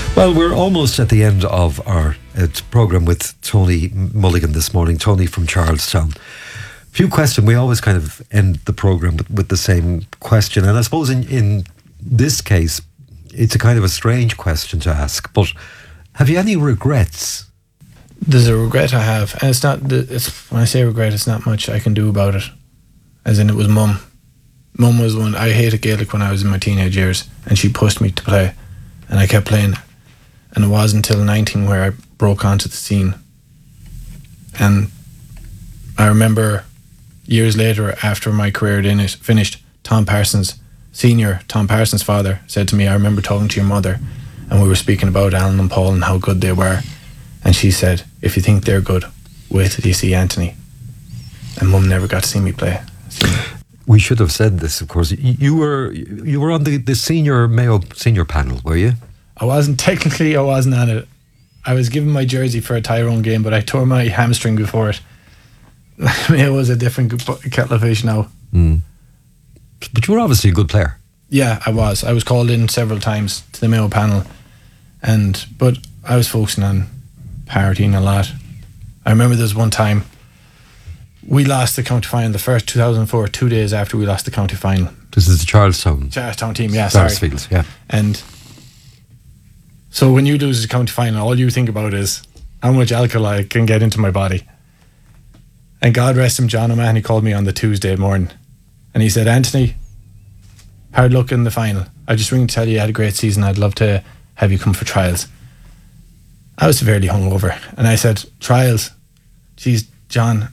Well, we're almost at the end of our programme with Tony Mulligan this morning. Tony from Charlestown. Few questions. We always kind of end the programme with the same question. And I suppose in this case, it's a kind of a strange question to ask. But have you any regrets? There's a regret I have. And it's not, when I say regret, it's not much I can do about it. As in, it was Mum. Mum was one. I hated Gaelic when I was in my teenage years. And she pushed me to play. And I kept playing. And it wasn't until 19 where I broke onto the scene. And I remember years later, after my career finished, Tom Parsons' father, said to me, I remember talking to your mother and we were speaking about Alan and Paul and how good they were. And she said, if you think they're good, wait till you see Anthony. And Mum never got to see me play. We should have said this, of course. You were on the senior Mayo senior panel, were you? I wasn't on it. I was given my jersey for a Tyrone game, but I tore my hamstring before it. It was a different kettle of fish now. Mm. But you were obviously a good player. Yeah, I was. I was called in several times to the Mayo panel, but I was focusing on partying a lot. I remember there was one time we lost the county final, the first 2004, 2 days after we lost the county final. This is the Charlestown team, yeah, sorry. Sarsfields, yeah. And so when you lose the county final, all you think about is how much alcohol I can get into my body. And God rest him, John O'Mahony called me on the Tuesday morning and he said, Anthony, hard luck in the final. I just ring to tell you had a great season. I'd love to have you come for trials. I was severely hungover and I said, trials? Geez, John,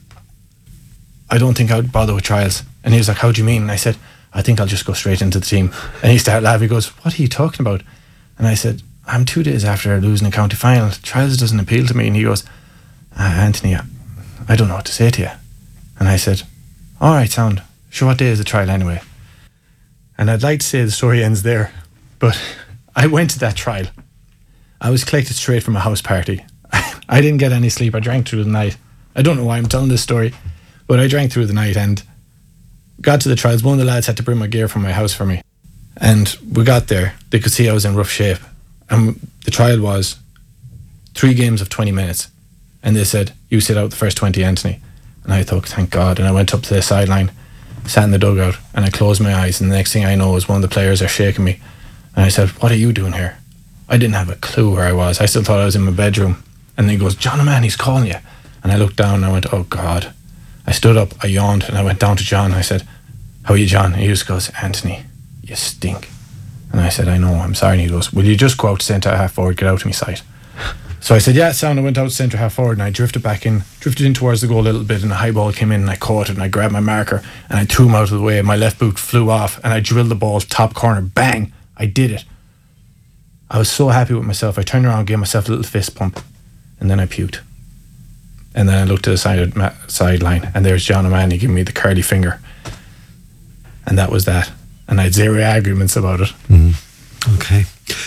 I don't think I'd bother with trials. And he was like, how do you mean? And I said, I think I'll just go straight into the team. And he started laughing. He goes, what are you talking about? And I said, I'm 2 days after losing a county final. Trials doesn't appeal to me. And he goes, Anthony, I don't know what to say to you. And I said, all right, sound. Sure, what day is the trial anyway? And I'd like to say the story ends there, but I went to that trial. I was collected straight from a house party. I didn't get any sleep. I drank through the night. I don't know why I'm telling this story, but I drank through the night and got to the trials. One of the lads had to bring my gear from my house for me. And we got there. They could see I was in rough shape. And the trial was 3 games of 20 minutes. And they said, you sit out the first 20, Anthony. And I thought, thank God. And I went up to the sideline, sat in the dugout, and I closed my eyes. And the next thing I know is one of the players are shaking me. And I said, what are you doing here? I didn't have a clue where I was. I still thought I was in my bedroom. And then he goes, John O'Mahony's calling you. And I looked down and I went, oh God. I stood up, I yawned, and I went down to John. I said, how are you, John? And he just goes, Anthony, you stink. And I said, I know, I'm sorry. And he goes, will you just go out to centre half forward, get out of my sight? So I said, yeah, sound. I went out to centre half forward and I drifted in towards the goal a little bit, and a high ball came in and I caught it and I grabbed my marker and I threw him out of the way and my left boot flew off and I drilled the ball top corner, bang, I did it. I was so happy with myself. I turned around and gave myself a little fist pump and then I puked. And then I looked to the sideline and there's John O'Mahony giving me the curly finger. And that was that. And I had zero arguments about it. Okay.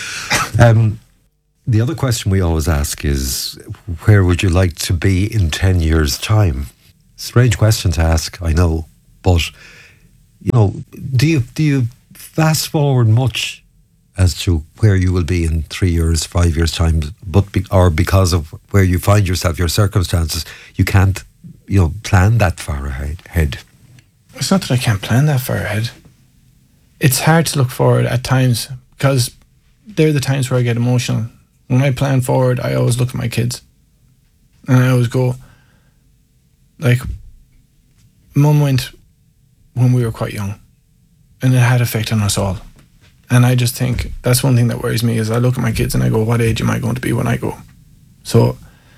The other question we always ask is, where would you like to be in 10 years' time? Strange question to ask, I know. But, do you fast forward much as to where you will be in 3 years, 5 years' time, or because of where you find yourself, your circumstances, you can't, plan that far ahead? It's not that I can't plan that far ahead. It's hard to look forward at times because they're the times where I get emotional. When I plan forward, I always look at my kids. And I always go, like, Mum went when we were quite young. And it had effect on us all. And I just think that's one thing that worries me is I look at my kids and I go, what age am I going to be when I go? So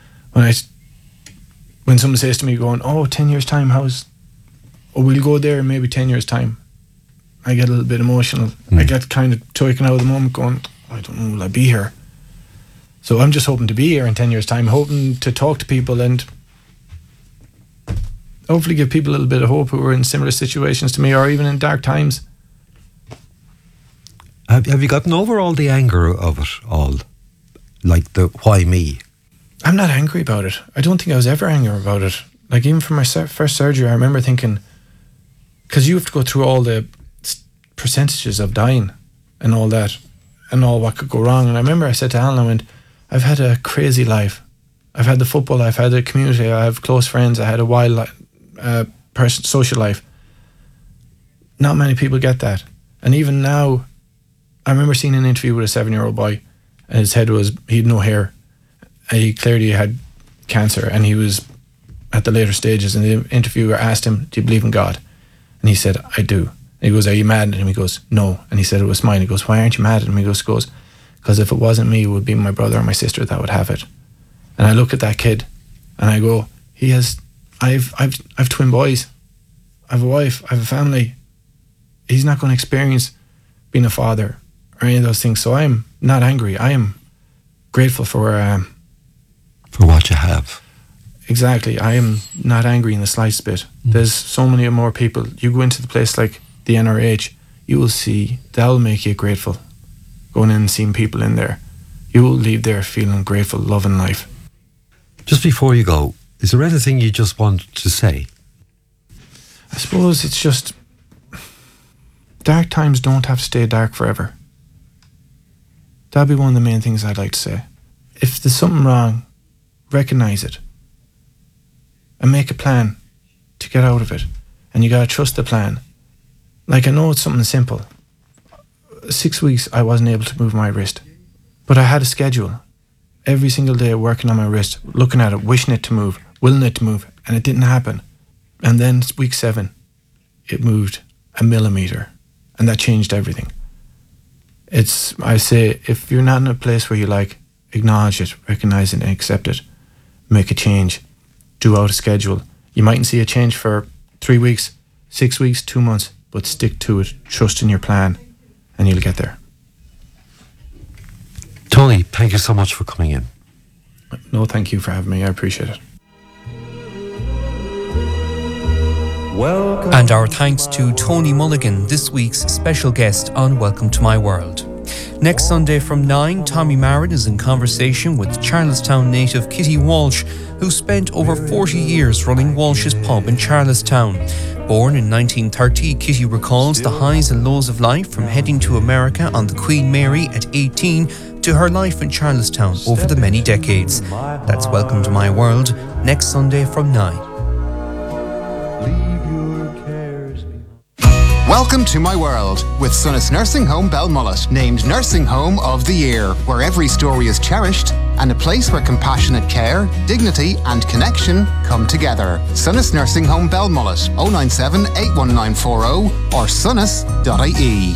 when someone says to me going, 10 years time, we'll go there in maybe 10 years time. I get a little bit emotional. I get kind of taken out of the moment going, I don't know, will I be here? So I'm just hoping to be here in 10 years time, hoping to talk to people and hopefully give people a little bit of hope who are in similar situations to me or even in dark times. Have you gotten over all the anger of it all? Like the why me? I'm not angry about it. I don't think I was ever angry about it. Like even for my first surgery, I remember thinking, because you have to go through all the percentages of dying and all that. and all what could go wrong. And I remember I said to Alan, I went, I've had a crazy life. I've had the football life, I had a community, I have close friends, I had a wild social life. Not many people get that. And even now, I remember seeing an interview with a 7-year-old boy, and his head was, he had no hair. He clearly had cancer, and he was at the later stages, and the interviewer asked him, do you believe in God? And he said, I do. And he goes, are you mad at him? He goes, no. And he said, it was mine. He goes, why aren't you mad at him? He goes, because if it wasn't me, it would be my brother or my sister that would have it. And I look at that kid and I go, I've twin boys. I have a wife. I have a family. He's not going to experience being a father or any of those things. So I am not angry. I am grateful for where I am. For what you have. Exactly. I am not angry in the slightest bit. There's so many more people. You go into the place like the NRH, you will see, that'll make you grateful. Going in and seeing people in there. You will leave there feeling grateful, loving life. Just before you go, is there anything you just want to say? I suppose it's just, dark times don't have to stay dark forever. That'd be one of the main things I'd like to say. If there's something wrong, recognise it. And make a plan to get out of it. And you gotta trust the plan. Like, I know it's something simple. 6 weeks I wasn't able to move my wrist. But I had a schedule. Every single day working on my wrist, looking at it, wishing it to move, willing it to move, and it didn't happen. And then week 7, it moved a millimetre, and that changed everything. I say, if you're not in a place where you like, acknowledge it, recognise it and accept it, make a change, do out a schedule. You mightn't see a change for 3 weeks, 6 weeks, 2 months, but stick to it, trust in your plan, and you'll get there. Tony, thank you so much for coming in. No, thank you for having me. I appreciate it. And our thanks to Tony Mulligan, this week's special guest on Welcome to My World. Next Sunday from 9, Tommy Marin is in conversation with Charlestown native Kitty Walsh, who spent over 40 years running Walsh's Pub in Charlestown. Born in 1930, Kitty recalls the highs and lows of life from heading to America on the Queen Mary at 18 to her life in Charlestown over the many decades. That's Welcome to My World, next Sunday from 9. Welcome to My World with Sunnis Nursing Home Belmullet, named Nursing Home of the Year, where every story is cherished and a place where compassionate care, dignity and connection come together. Sunnis Nursing Home Belmullet, 097 81940 or sunnis.ie.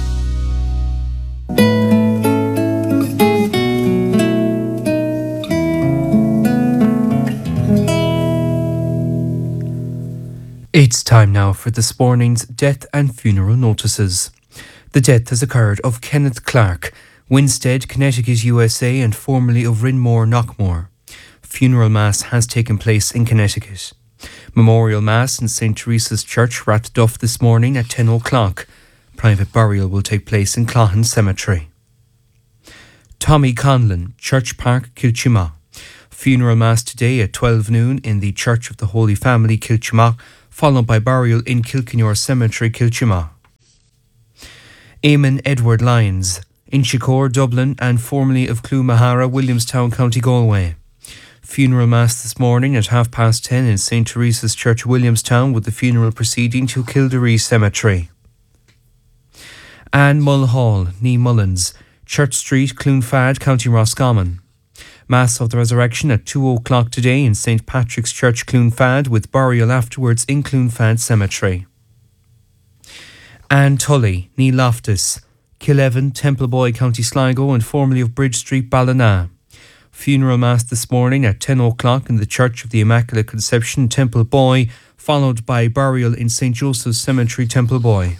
It's time now for this morning's death and funeral notices. The death has occurred of Kenneth Clark, Winstead, Connecticut, USA, and formerly of Rinmore, Knockmore. Funeral Mass has taken place in Connecticut. Memorial Mass in St. Teresa's Church, Rathduff, this morning at 10 o'clock. Private burial will take place in Clohan Cemetery. Tommy Conlon, Church Park, Kilchima. Funeral Mass today at 12 noon in the Church of the Holy Family, Kilchima, followed by burial in Kilkenore Cemetery, Kilchima. Eamon Edward Lyons, Inchicore, Dublin, and formerly of Clonmahara, Williamstown, County Galway. Funeral Mass this morning at 10:30 in St. Teresa's Church, Williamstown, with the funeral proceeding to Kildare Cemetery. Anne Mulhall, Nee Mullins, Church Street, Clonfad, County Roscommon. Mass of the Resurrection at 2 o'clock today in St. Patrick's Church, Clonfad, with burial afterwards in Clonfad Cemetery. Anne Tully, Nee Loftus, Killeven, Templeboy, County Sligo, and formerly of Bridge Street, Ballina. Funeral Mass this morning at 10 o'clock in the Church of the Immaculate Conception, Templeboy, followed by burial in St. Joseph's Cemetery, Templeboy.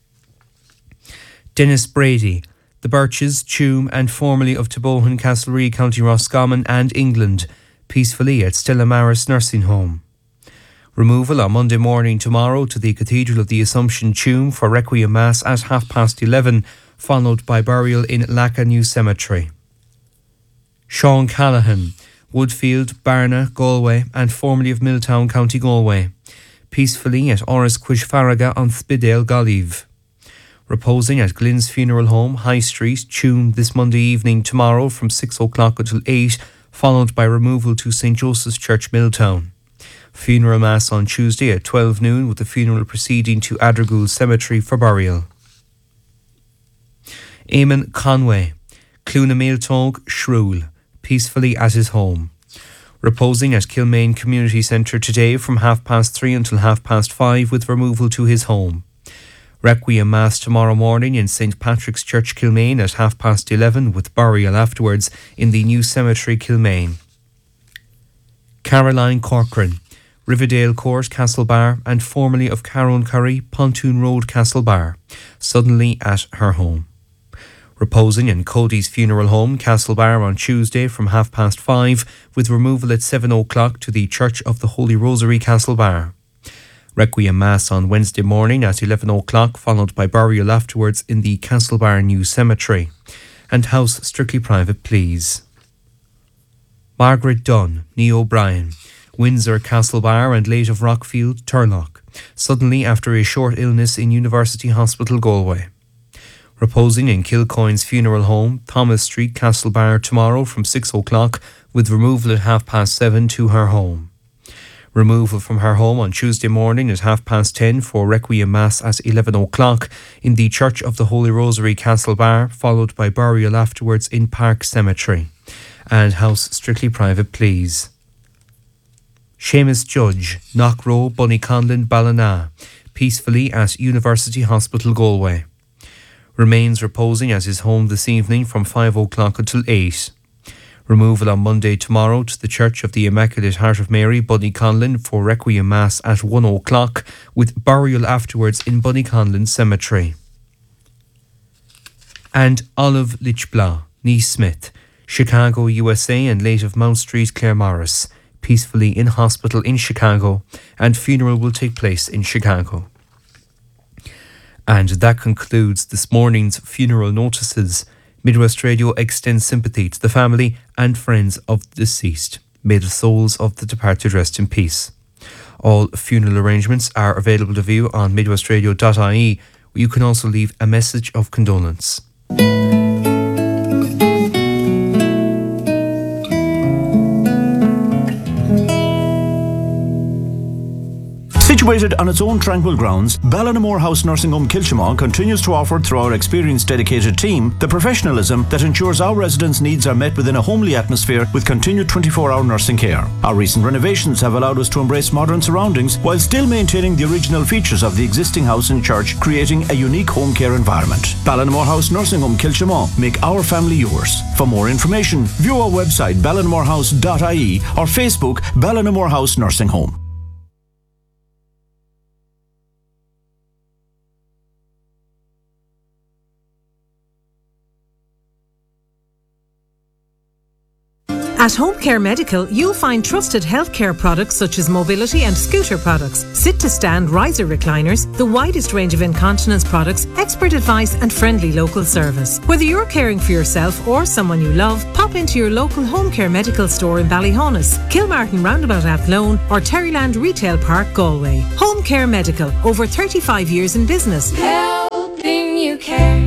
Dennis Brady, the Birches, Tuam, and formerly of Tabohan, Castlereagh, County Roscommon, and England, peacefully at Stella Maris Nursing Home. Removal on Monday morning tomorrow to the Cathedral of the Assumption, Tuam, for Requiem Mass at 11:30, followed by burial in Laca New Cemetery. Sean Callahan, Woodfield, Barna, Galway, and formerly of Milltown, County Galway, peacefully at Oris Quishfaraga on Spidale, Gollive. Reposing at Glyn's Funeral Home, High Street, Tuam this Monday evening tomorrow from 6 o'clock until 8, followed by removal to St. Joseph's Church, Milltown. Funeral Mass on Tuesday at 12 noon with the funeral proceeding to Addergoole Cemetery for burial. Eamon Conway, Clunameeltog, Shrule, peacefully at his home. Reposing at Kilmaine Community Centre today from 3:30 until 5:30 with removal to his home. Requiem Mass tomorrow morning in St. Patrick's Church, Kilmaine at 11:30 with burial afterwards in the new cemetery, Kilmaine. Caroline Corcoran, Riverdale Court, Castlebar, and formerly of Carone Curry, Pontoon Road, Castlebar, suddenly at her home. Reposing in Cody's Funeral Home, Castlebar on Tuesday from 5:30 with removal at 7 o'clock to the Church of the Holy Rosary, Castlebar. Requiem Mass on Wednesday morning at 11 o'clock, followed by burial afterwards in the Castlebar New Cemetery. And house strictly private, please. Margaret Dunn, Nee O'Brien, Windsor, Castlebar, and late of Rockfield, Turlock, suddenly after a short illness in University Hospital, Galway. Reposing in Kilcoyne's Funeral Home, Thomas Street, Castlebar, tomorrow from 6 o'clock with removal at 7:30 to her home. Removal from her home on Tuesday morning at 10:30 for Requiem Mass at 11 o'clock in the Church of the Holy Rosary, Castlebar, followed by burial afterwards in Park Cemetery. And house strictly private, please. Seamus Judge, Knockrow, Bunnyconlin, Ballina, peacefully at University Hospital, Galway. Remains reposing at his home this evening from 5 o'clock until 8. Removal on Monday tomorrow to the Church of the Immaculate Heart of Mary, Bunnyconlin, for Requiem Mass at 1 o'clock, with burial afterwards in Bunnyconlin Cemetery. And Olive Lichblaw, Nee Smith, Chicago, USA, and late of Mount Street, Clare Morris, peacefully in hospital in Chicago, and funeral will take place in Chicago. And that concludes this morning's funeral notices. Midwest Radio extends sympathy to the family and friends of the deceased. May the souls of the departed rest in peace. All funeral arrangements are available to view on midwestradio.ie, where you can also leave a message of condolence. Situated on its own tranquil grounds, Ballinamore House Nursing Home Kilchimau continues to offer, through our experienced dedicated team, the professionalism that ensures our residents' needs are met within a homely atmosphere with continued 24-hour nursing care. Our recent renovations have allowed us to embrace modern surroundings while still maintaining the original features of the existing house and church, creating a unique home care environment. Ballinamore House Nursing Home Kilchimau, make our family yours. For more information, view our website ballinamorehouse.ie or Facebook Ballinamore House Nursing Home. At Home Care Medical, you'll find trusted healthcare products such as mobility and scooter products, sit-to-stand riser recliners, the widest range of incontinence products, expert advice and friendly local service. Whether you're caring for yourself or someone you love, pop into your local Home Care Medical store in Ballyhonus, Kilmartin Roundabout Athlone or Terryland Retail Park, Galway. Home Care Medical, over 35 years in business. Helping you care.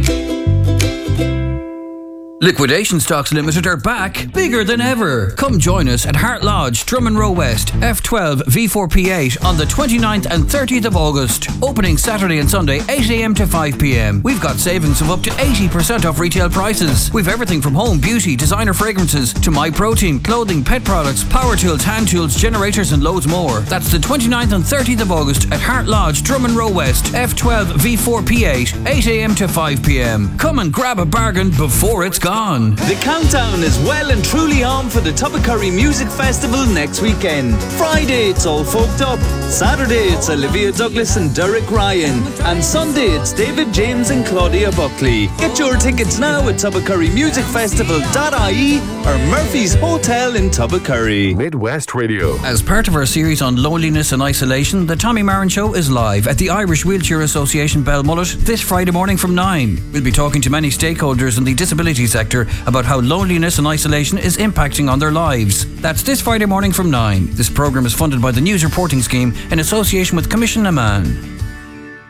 Liquidation Stocks Limited are back, bigger than ever. Come join us at Hart Lodge, Drummond Row West, F12 V4P8 on the 29th and 30th of August. Opening Saturday and Sunday, 8 a.m. to 5 p.m. We've got savings of up to 80% off retail prices. We've everything from home, beauty, designer fragrances to MyProtein, clothing, pet products, power tools, hand tools, generators and loads more. That's the 29th and 30th of August at Hart Lodge, Drummond Row West, F12 V4P8, 8 a.m. to 5 p.m. Come and grab a bargain before it's gone. The countdown is well and truly on for the Tuppacurry Music Festival next weekend. Friday it's All Folked Up, Saturday it's Olivia Douglas and Derek Ryan, and Sunday it's David James and Claudia Buckley. Get your tickets now at tuppacurrymusicfestival.ie or Murphy's Hotel in Tuppacurry. Midwest Radio. As part of our series on loneliness and isolation, the Tommy Marin Show is live at the Irish Wheelchair Association Belmullet this Friday morning from 9. We'll be talking to many stakeholders in the disability sector about how loneliness and isolation is impacting on their lives. That's this Friday morning from 9. This programme is funded by the News Reporting Scheme in association with Commission Amman.